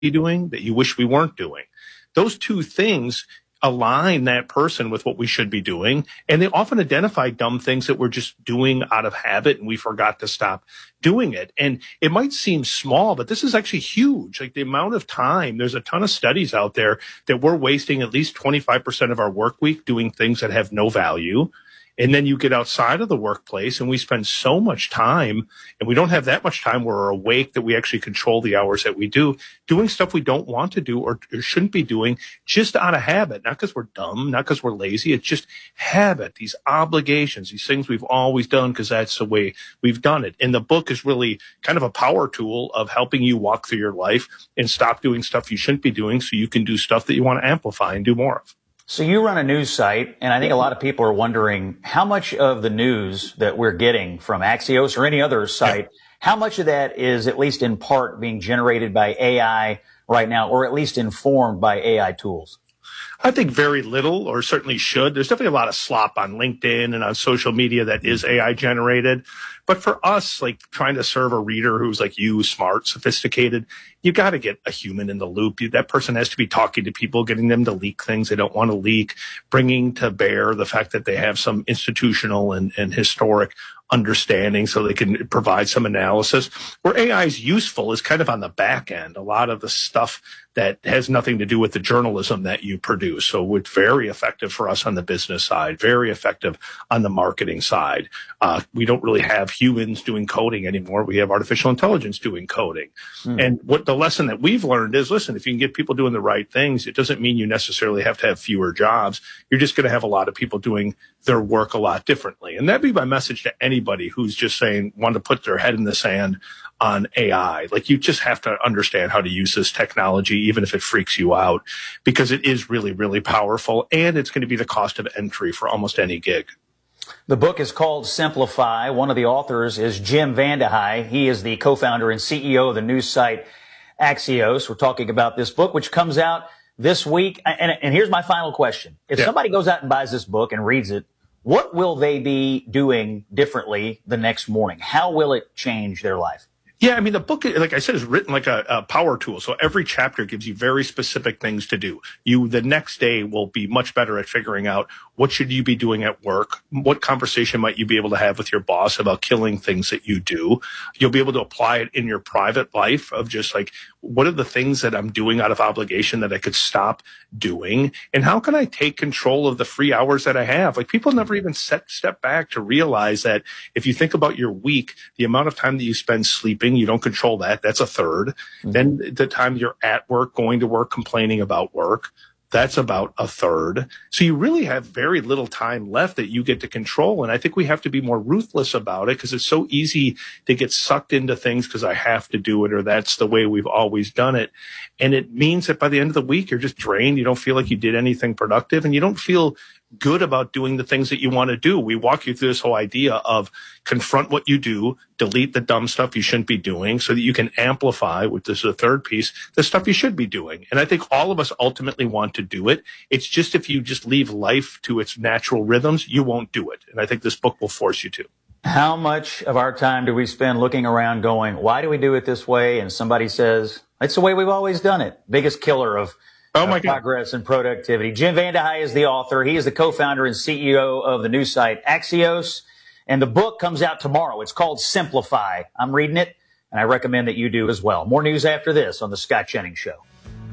be doing that you wish we weren't doing. Those two things align that person with what we should be doing. And they often identify dumb things that we're just doing out of habit and we forgot to stop doing it. And it might seem small, but this is actually huge. Like the amount of time, there's a ton of studies out there that we're wasting at least 25% of our work week doing things that have no value. And then you get outside of the workplace and we spend so much time, and we don't have that much time where we're awake that we actually control the hours that we do, doing stuff we don't want to do or shouldn't be doing just out of habit, not because we're dumb, not because we're lazy. It's just habit, these obligations, these things we've always done because that's the way we've done it. And the book is really kind of a power tool of helping you walk through your life and stop doing stuff you shouldn't be doing so you can do stuff that you want to amplify and do more of. So you run a news site, and I think a lot of people are wondering how much of the news that we're getting from Axios or any other site, how much of that is at least in part being generated by AI right now, or at least informed by AI tools? I think very little, or certainly should. There's definitely a lot of slop on LinkedIn and on social media that is AI generated. But for us, like trying to serve a reader who's like you, smart, sophisticated, you got to get a human in the loop. That person has to be talking to people, getting them to leak things they don't want to leak, bringing to bear the fact that they have some institutional and historic understanding so they can provide some analysis. Where AI is useful is kind of on the back end, a lot of the stuff that has nothing to do with the journalism that you produce. So it's very effective for us on the business side, very effective on the marketing side. We don't really have humans doing coding anymore. We have artificial intelligence doing coding. And what the lesson that we've learned is, listen, if you can get people doing the right things, it doesn't mean you necessarily have to have fewer jobs. You're just going to have a lot of people doing their work a lot differently. And that'd be my message to anybody who's just saying, want to put their head in the sand on AI. Like, you just have to understand how to use this technology, even if it freaks you out, because it is really, really powerful. And it's going to be the cost of entry for almost any gig. The book is called Simplify. One of the authors is Jim VandeHei. He is the co-founder and CEO of the news site Axios. We're talking about this book, which comes out this week. And here's my final question. If somebody goes out and buys this book and reads it, what will they be doing differently the next morning? How will it change their life? Yeah, I mean, the book, like I said, is written like a power tool. So every chapter gives you very specific things to do. You, the next day, will be much better at figuring out what should you be doing at work? What conversation might you be able to have with your boss about killing things that you do? You'll be able to apply it in your private life of just like, what are the things that I'm doing out of obligation that I could stop doing? And how can I take control of the free hours that I have? Like, people never even step back to realize that if you think about your week, the amount of time that you spend sleeping, you don't control that. That's a third. Mm-hmm. Then the time you're at work, going to work, complaining about work, that's about a third. So you really have very little time left that you get to control. And I think we have to be more ruthless about it, because it's so easy to get sucked into things because I have to do it, or that's the way we've always done it. And it means that by the end of the week, you're just drained. You don't feel like you did anything productive, and you don't feel good about doing the things that you want to do. We walk you through this whole idea of confront what you do, delete the dumb stuff you shouldn't be doing so that you can amplify, which is the third piece, the stuff you should be doing. And I think all of us ultimately want to do it. It's just, if you just leave life to its natural rhythms, you won't do it. And I think this book will force you to. How much of our time do we spend looking around going, why do we do it this way? And somebody says, it's the way we've always done it. Biggest killer of progress and productivity. Jim VandeHei is the author. He is the co-founder and CEO of the news site Axios. And the book comes out tomorrow. It's called Simplify. I'm reading it, and I recommend that you do as well. More news after this on The Scott Jennings Show.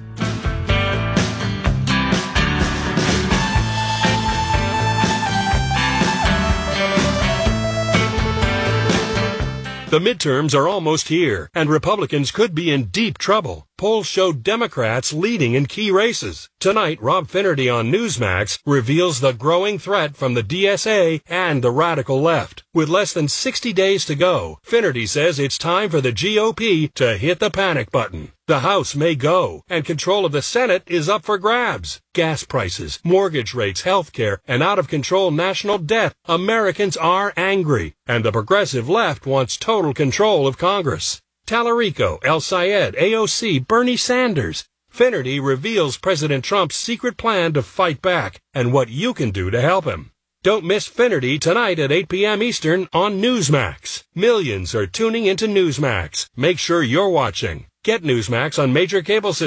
The midterms are almost here, and Republicans could be in deep trouble. Polls show Democrats leading in key races. Tonight, Rob Finnerty on Newsmax reveals the growing threat from the DSA and the radical left. With less than 60 days to go, Finnerty says it's time for the GOP to hit the panic button. The House may go, and control of the Senate is up for grabs. Gas prices, mortgage rates, health care, and out-of-control national debt. Americans are angry, and the progressive left wants total control of Congress. Tallarico, El Sayed, AOC, Bernie Sanders. Finnerty reveals President Trump's secret plan to fight back and what you can do to help him. Don't miss Finnerty tonight at 8 p.m. Eastern on Newsmax. Millions are tuning into Newsmax. Make sure you're watching. Get Newsmax on major cable systems.